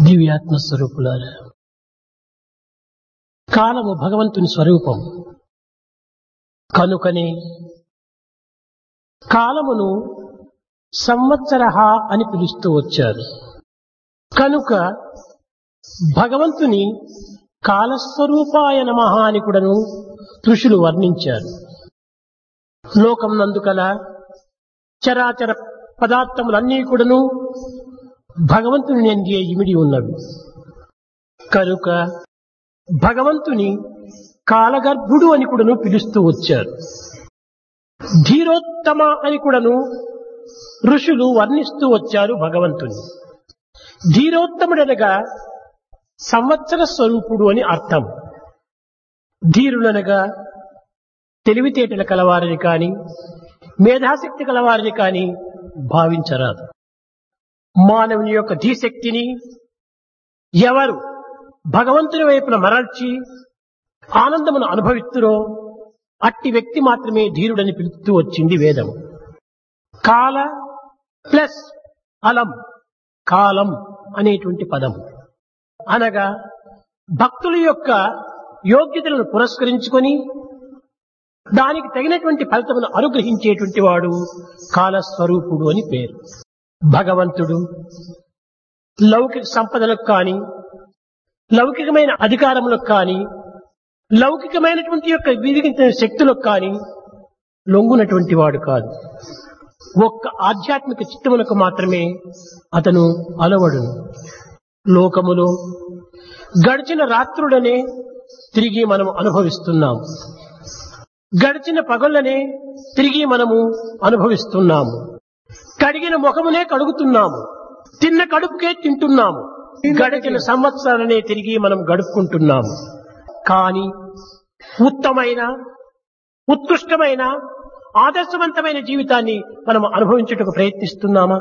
దివ్యాత్మ స్వరూపులారా, కాలము భగవంతుని స్వరూపం కనుకనే కాలమును సంవత్సర అని పిలుస్తూ వచ్చారు. కనుక భగవంతుని కాలస్వరూపాయ నమః అని కూడాను ఋషులు వర్ణించారు. లోకం నందుకల చరాచర పదార్థములన్నీ కూడాను భగవంతుని యందే ఇమిడి ఉన్నవి. కనుక భగవంతుని కాలగర్భుడు అని కూడాను పిలుస్తూ వచ్చారు. ధీరోత్తమ అని కూడాను ఋషులు వర్ణిస్తూ వచ్చారు భగవంతుని. ధీరోత్తముడనగా సంవత్సర స్వరూపుడు అని అర్థం. ధీరులనగా తెలివితేటలు కలవారిని కాని మేధాశక్తి కలవారిని కాని భావించరాదు. మానవుని యొక్క ధీశక్తిని ఎవరు భగవంతుని వైపున మరల్చి ఆనందమును అనుభవిస్తురో అట్టి వ్యక్తి మాత్రమే ధీరుడని పిలుస్తూ వచ్చింది వేదం. కాల ప్లస్ అలం, కాలం అనేటువంటి పదం అనగా భక్తుల యొక్క యోగ్యతలను పురస్కరించుకొని దానికి తగినటువంటి ఫలితమును అనుగ్రహించేటువంటి వాడు కాలస్వరూపుడు అని పేరు. భగవంతుడు లౌకిక సంపదలకు కాని లౌకికమైన అధికారములకు కాని లౌకికమైనటువంటి యొక్క విధించిన శక్తులకు కాని లొంగునటువంటి వాడు కాదు. ఒక్క ఆధ్యాత్మిక చిత్తములకు మాత్రమే అతను అలవడును. లోకములో గడిచిన రాత్రులనే తిరిగి మనం అనుభవిస్తున్నాము. గడిచిన పగళ్ళనే తిరిగి మనము అనుభవిస్తున్నాము. కడిగిన ముఖమునే కడుగుతున్నాము. తిన్న కడుపుకే తింటున్నాము. గడిచిన సంవత్సరాలనే తిరిగి మనం గడుపుకుంటున్నాము. కానీ ఉత్తమైన ఉత్కృష్టమైన ఆదర్శవంతమైన జీవితాన్ని మనం అనుభవించుటకు ప్రయత్నిస్తున్నామా?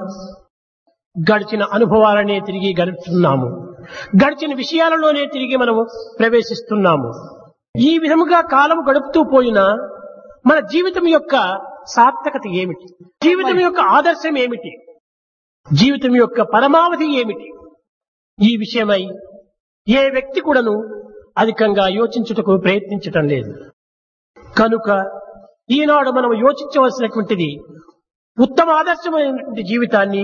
గడిచిన అనుభవాలనే తిరిగి గడుపుతున్నాము. గడిచిన విషయాలలోనే తిరిగి మనము ప్రవేశిస్తున్నాము. ఈ విధముగా కాలం గడుపుతూ పోయినా మన జీవితం యొక్క సార్థకత ఏమిటి? జీవితం యొక్క ఆదర్శం ఏమిటి? జీవితం యొక్క పరమావధి ఏమిటి? ఈ విషయమై ఏ వ్యక్తి కూడాను అధికంగా యోచించుటకు ప్రయత్నించటం లేదు. కనుక ఈనాడు మనం యోచించవలసినటువంటిది ఉత్తమ ఆదర్శమైనటువంటి జీవితాన్ని,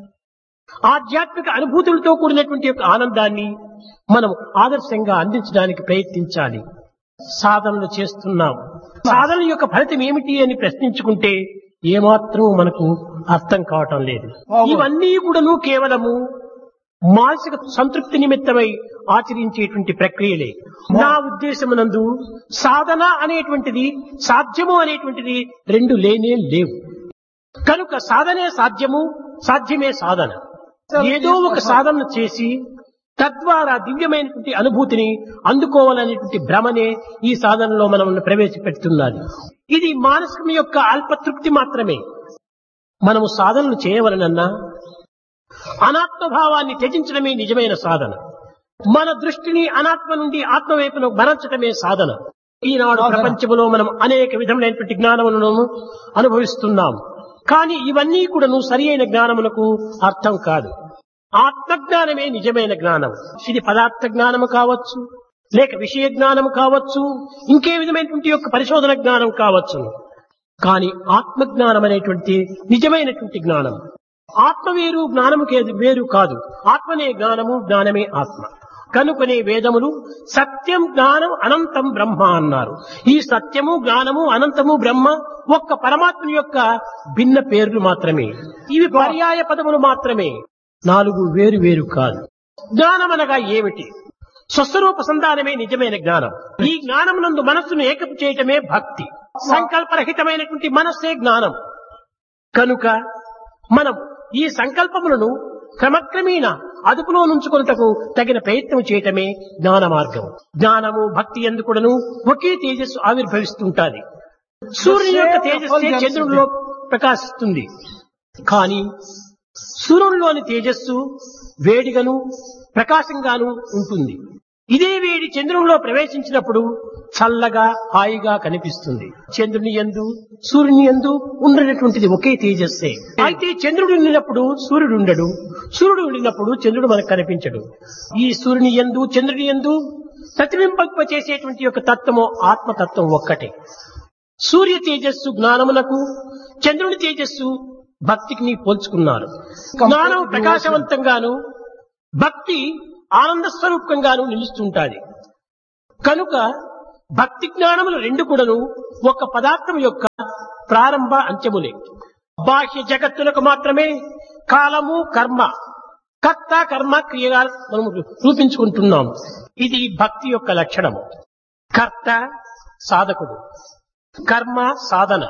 ఆధ్యాత్మిక అనుభూతులతో కూడినటువంటి యొక్క ఆనందాన్ని మనం ఆదర్శంగా అందించడానికి ప్రయత్నించాలి. సాధనలు చేస్తున్నాం. సాధన యొక్క ఫలితం ఏమిటి అని ప్రశ్నించుకుంటే ఏమాత్రం మనకు అర్థం కావటం లేదు. ఇవన్నీ కూడాను కేవలము మానసిక సంతృప్తి నిమిత్తమై ఆచరించేటువంటి ప్రక్రియలే. నా ఉద్దేశమునందు సాధన అనేటువంటిది సాధ్యము అనేటువంటిది రెండు లేనే లేవు. కనుక సాధనే సాధ్యము, సాధ్యమే సాధన. ఏదో ఒక సాధన చేసి తద్వారా దివ్యమైనటువంటి అనుభూతిని అందుకోవాలనేటువంటి భ్రమనే ఈ సాధనలో మనం ప్రవేశపెడుతున్నది. ఇది మానసికం యొక్క అల్పతృప్తి మాత్రమే. మనము సాధనలు చేయవలనన్నా అనాత్మభావాన్ని త్యజించడమే నిజమైన సాధన. మన దృష్టిని అనాత్మ నుండి ఆత్మ వైపును మరల్చడమే సాధన. ఈనాడు ప్రపంచంలో మనం అనేక విధములైనటువంటి జ్ఞానములను అనుభవిస్తున్నాం. కానీ ఇవన్నీ కూడాను సరి అయిన జ్ఞానమునకు అర్థం కాదు. ఆత్మజ్ఞానమే నిజమైన జ్ఞానం. ఇది పదార్థ జ్ఞానము కావచ్చు, లేక విషయ జ్ఞానము కావచ్చు, ఇంకే విధమైనటువంటి యొక్క పరిశోధన జ్ఞానం కావచ్చు. కానీ ఆత్మజ్ఞానం అనేటువంటి నిజమైనటువంటి జ్ఞానం. ఆత్మ వేరు, జ్ఞానము వేరు కాదు. ఆత్మనే జ్ఞానము, జ్ఞానమే ఆత్మ. కనుకనే వేదములు సత్యం జ్ఞానం అనంతం బ్రహ్మ అన్నారు. ఈ సత్యము, జ్ఞానము, అనంతము, బ్రహ్మ ఒక్క పరమాత్మని యొక్క భిన్న పేర్లు మాత్రమే. ఇవి పర్యాయ పదములు మాత్రమే, నాలుగు వేరు వేరు కాదు. జ్ఞానం అనగా ఏమిటి? స్వస్వరూప సంధానమే నిజమైన జ్ఞానం. ఈ జ్ఞానమునందు మనస్సును ఏకపు చేయటమే భక్తి. సంకల్పరహితమైనటువంటి మనస్సే జ్ఞానం. కనుక మనం ఈ సంకల్పములను క్రమక్రమేణా అదుపులో నుంచుకొనుటకు తగిన ప్రయత్నం చేయటమే జ్ఞాన మార్గం. జ్ఞానము భక్తి ఎందుకుడను ఒకే తేజస్సు ఆవిర్భవిస్తుంటాది. సూర్యుని యొక్క తేజస్సే చంద్రుడిలో ప్రకాశిస్తుంది. కానీ సూర్యునిలోని తేజస్సు వేడిగాను ప్రకాశంగాను ఉంటుంది. ఇదే వేడి చంద్రునిలో ప్రవేశించినప్పుడు చల్లగా హాయిగా కనిపిస్తుంది. చంద్రుని యందు సూర్యుని యందు ఉండేటువంటిది ఒకే తేజస్సే. అయితే చంద్రుడు ఉండినప్పుడు సూర్యుడు ఉండడు, సూర్యుడు ఉండినప్పుడు చంద్రుడు మనకు కనిపించడు. ఈ సూర్యుని యందు చంద్రుని యందు ప్రతిబింబింప చేసేటువంటి యొక్క తత్వము ఆత్మతత్వం ఒక్కటే. సూర్య తేజస్సు జ్ఞానమునకు, చంద్రుని తేజస్సు భక్తికి పోల్చుకున్నారు. జ్ఞానం ప్రకాశవంతంగాను, భక్తి ఆనంద స్వరూపంగాను నిలుస్తుంటాది. కనుక భక్తి జ్ఞానములు రెండు కూడాను ఒక పదార్థం యొక్క ప్రారంభ అంత్యములే. బాహ్య జగత్తులకు మాత్రమే కాలము, కర్మ, కర్త కర్మ క్రియగా మనం రూపించుకుంటున్నాం. ఇది భక్తి యొక్క లక్షణము. కర్త సాధకుడు, కర్మ సాధన,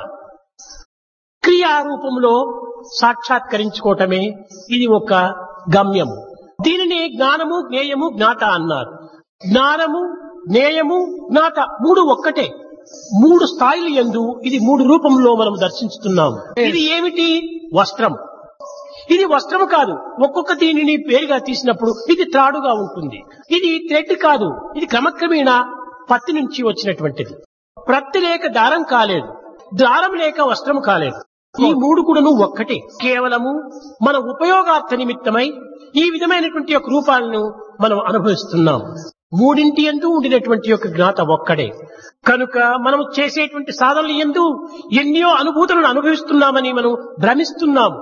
క్రియారూపంలో సాక్షాత్కరించుకోవటమే ఇది ఒక గమ్యము. దీనిని జ్ఞానము, జ్ఞేయము, జ్ఞాత అన్నారు. జ్ఞానము, జ్ఞేయము, జ్ఞాత మూడు ఒక్కటే. మూడు స్థాయిలు యందు ఇది మూడు రూపంలో మనం దర్శించుతున్నాము. ఇది ఏమిటి? వస్త్రం. ఇది వస్త్రము కాదు. ఒక్కొక్క దీనిని పేరుగా తీసినప్పుడు ఇది త్రాడుగా ఉంటుంది. ఇది థ్రెడ్ కాదు, ఇది క్రమక్రమేణా పత్తి నుంచి వచ్చినటువంటిది. ప్రత్తి లేక దారం కాలేదు, దారం లేక వస్త్రం కాలేదు. ఈ మూడు కూడాను ఒక్కటే. కేవలము మన ఉపయోగార్థ నిమిత్తమై ఈ విధమైనటువంటి యొక్క రూపాలను మనం అనుభవిస్తున్నాం. మూడింటి యందు ఉండినటువంటి యొక్క జ్ఞాత ఒక్కడే. కనుక మనం చేసేటువంటి సాధనలు యందు ఎన్నో అనుభూతులను అనుభవిస్తున్నామని మనం భ్రమిస్తున్నాము.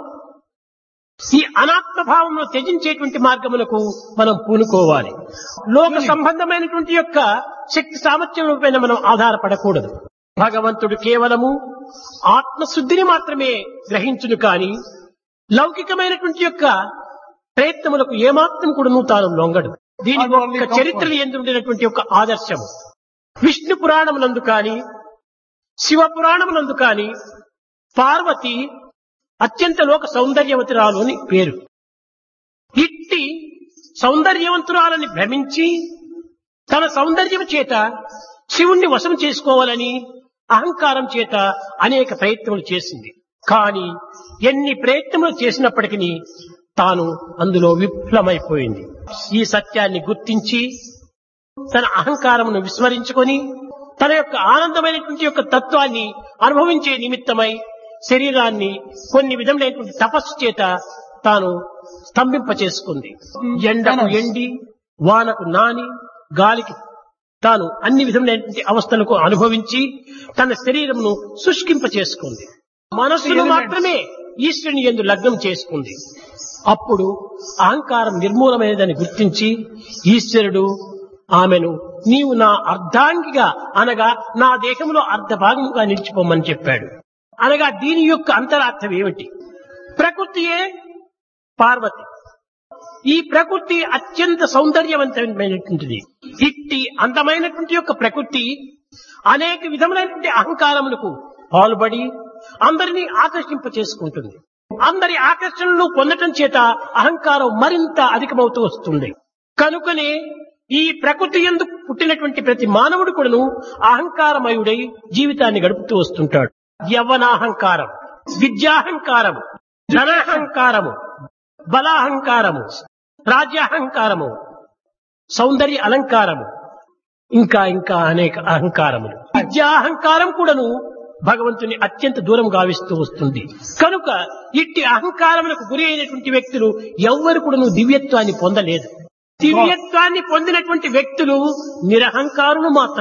ఈ అనాత్మ భావంలో త్యజించేటువంటి మార్గములకు మనం పూనుకోవాలి. లోక సంబంధమైనటువంటి యొక్క శక్తి సామర్థ్యం పైన మనం ఆధారపడకూడదు. భగవంతుడు కేవలము ఆత్మశుద్ధిని మాత్రమే గ్రహించును కాని లౌకికమైనటువంటి యొక్క ప్రయత్నములకు ఏమాత్రం కూడాను తాను లొంగడు. దీని యొక్క చరిత్రలు ఎందుండినటువంటి యొక్క ఆదర్శము విష్ణు పురాణమునందు కాని, శివ పురాణమునందు కాని పార్వతి అత్యంత లోక సౌందర్యవతురాలు అని పేరు. ఇట్టి సౌందర్యవంతురాలని భ్రమించి తన సౌందర్యం చేత శివుణ్ణి వశం చేసుకోవాలని అహంకారం చేత అనేక ప్రయత్నములు చేసింది. కానీ ఎన్ని ప్రయత్నములు చేసినప్పటికీ తాను అందులో విఫలమైపోయింది. ఈ సత్యాన్ని గుర్తించి తన అహంకారమును విస్మరించుకొని తన యొక్క ఆనందమైనటువంటి యొక్క తత్వాన్ని అనుభవించే నిమిత్తమై శరీరాన్ని కొన్ని విధములైనటువంటి తపస్సు చేత తాను స్తంభింప చేసుకుంది. ఎండకు ఎండి, వానకు నాని, గాలికి తాను అన్ని విధములైనటువంటి అవస్థలకు అనుభవించి తన శరీరమును శుష్కింప చేసుకుంది. మనస్సును మాత్రమే ఈశ్వరుని యందు లగ్నం చేసుకుంది. అప్పుడు అహంకారం నిర్మూలమైనదని గుర్తించి ఈశ్వరుడు ఆమెను నీవు నా అర్ధాంగిగా అనగా నా దేహంలో అర్ధ భాగంగా నిలిచిపోమని చెప్పాడు. అనగా దీని యొక్క అంతరార్థం ఏమిటి? ప్రకృతియే పార్వతి. ఈ ప్రకృతి అత్యంత సౌందర్యవంతమైనటువంటిది. ఇట్టి అందమైనటువంటి యొక్క ప్రకృతి అనేక విధములైనటువంటి అహంకారములకు పాల్పడి అందరినీ ఆకర్షింప చేసుకుంటుంది. అందరి ఆకర్షణను పొందటం చేత అహంకారం మరింత అధికమవుతూ వస్తుంది. కనుకనే ఈ ప్రకృతి యందు పుట్టినటువంటి ప్రతి మానవుడు కూడాను అహంకారమయుడై జీవితాన్ని గడుపుతూ వస్తుంటాడు. యవ్వనాహంకారం, విద్యాహంకారము, ధనాహంకారము, బలాహంకారము, రాజ్యాహంకారము, సౌందర్య అలంకారము, ఇంకా ఇంకా అనేక అహంకారములు. విద్యాహంకారం కూడాను భగవంతుని అత్యంత దూరం గావిస్తూ వస్తుంది. కనుక ఇట్టి అహంకారములకు గురి అయినటువంటి వ్యక్తులు ఎవ్వరు కూడాను దివ్యత్వాన్ని పొందలేదు. దివ్యత్వాన్ని పొందినటువంటి వ్యక్తులు నిరహంకారులు మాత్రం.